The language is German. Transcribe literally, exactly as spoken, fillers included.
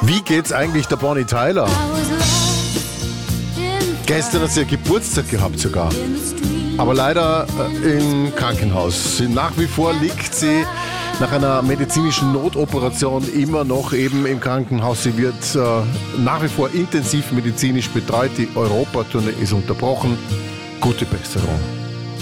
Wie geht's eigentlich der Bonnie Tyler? Gestern hat sie ja Geburtstag gehabt sogar. Aber leider äh, im Krankenhaus. Sie, nach wie vor liegt sie nach einer medizinischen Notoperation immer noch eben im Krankenhaus. Sie wird äh, nach wie vor intensiv medizinisch betreut. Die Europatournee ist unterbrochen. Gute Besserung.